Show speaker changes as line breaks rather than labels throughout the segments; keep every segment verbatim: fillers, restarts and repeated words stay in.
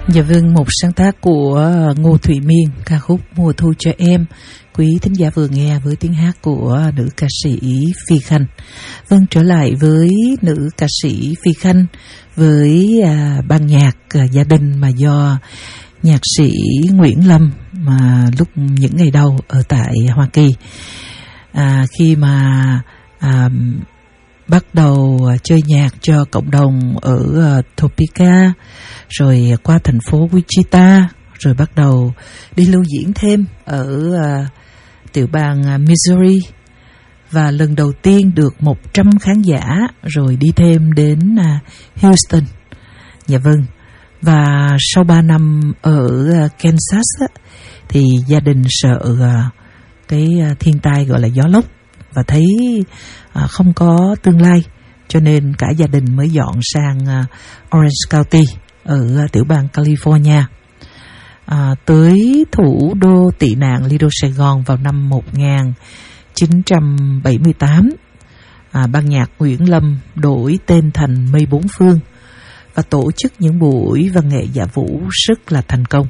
Dạ vâng, một sáng tác của Ngô Thụy Miên, ca khúc Mùa Thu Cho Em. Quý thính giả vừa nghe với tiếng hát của nữ ca sĩ Phi Khanh. Vâng, trở lại với nữ ca sĩ Phi Khanh với à, ban nhạc à, gia đình mà do nhạc sĩ Nguyễn Lâm mà lúc những ngày đầu ở tại Hoa Kỳ. À, khi mà à, bắt đầu chơi nhạc cho cộng đồng ở uh, Topeka, rồi qua thành phố Wichita, rồi bắt đầu đi lưu diễn thêm ở uh, tiểu bang uh, Missouri, và lần đầu tiên được một trăm khán giả, rồi đi thêm đến uh, Houston. Dạ vâng. Và sau ba năm ở uh, Kansas á, thì gia đình sợ uh, cái uh, thiên tai gọi là gió lốc, và thấy à, không có tương lai, cho nên cả gia đình mới dọn sang à, Orange County ở à, tiểu bang California. À, tới thủ đô tị nạn Lido Sài Gòn vào năm một nghìn chín trăm bảy mươi tám, à, ban nhạc Nguyễn Lâm đổi tên thành Mây Bốn Phương và tổ chức những buổi văn nghệ dạ vũ rất là thành công.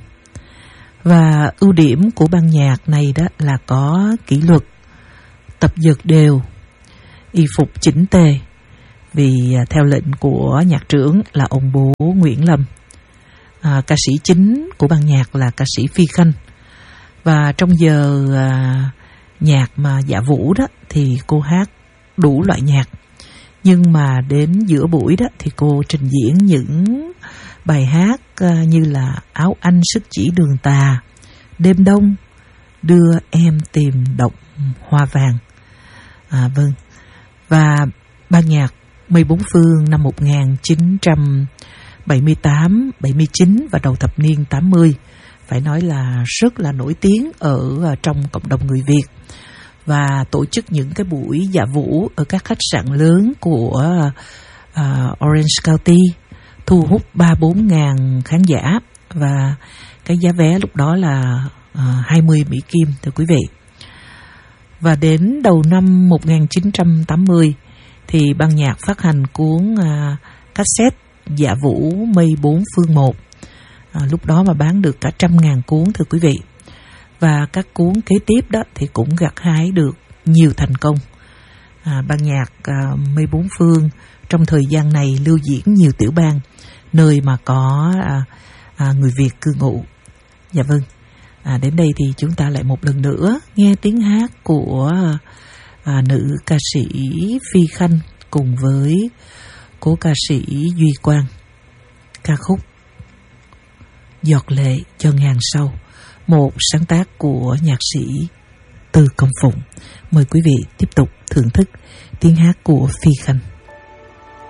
Và ưu điểm của ban nhạc này đó là có kỷ luật, tập dượt đều, y phục chỉnh tề, vì theo lệnh của nhạc trưởng là ông bố Nguyễn Lâm. À, ca sĩ chính của ban nhạc là ca sĩ Phi Khanh, và trong giờ à, nhạc mà dạ vũ đó thì cô hát đủ loại nhạc, nhưng mà đến giữa buổi đó thì cô trình diễn những bài hát à, như là Áo Anh Sức Chỉ Đường Tà, Đêm Đông, Đưa Em Tìm Động Hoa Vàng. À, vâng. Và ban nhạc Mây Bốn Phương năm một nghìn chín trăm bảy mươi tám, bảy mươi chín và đầu thập niên tám mươi phải nói là rất là nổi tiếng ở trong cộng đồng người Việt, và tổ chức những cái buổi dạ vũ ở các khách sạn lớn của uh, Orange County, thu hút ba bốn ngàn khán giả, và cái giá vé lúc đó là uh, hai mươi Mỹ Kim, thưa quý vị. Và đến đầu năm một nghìn chín trăm tám mươi thì ban nhạc phát hành cuốn uh, cassette dạ vũ Mây Bốn Phương một. À, lúc đó mà bán được cả trăm ngàn cuốn, thưa quý vị. Và các cuốn kế tiếp đó thì cũng gặt hái được nhiều thành công. À, ban nhạc uh, Mây Bốn Phương trong thời gian này lưu diễn nhiều tiểu bang, nơi mà có uh, uh, người Việt cư ngụ. Dạ vâng. À, đến đây thì chúng ta lại một lần nữa nghe tiếng hát của à, nữ ca sĩ Phi Khanh cùng với cố ca sĩ Duy Quang, ca khúc Giọt Lệ Cho Ngàn Sau, một sáng tác của nhạc sĩ Từ Công Phụng. Mời quý vị tiếp tục thưởng thức tiếng hát của Phi Khanh.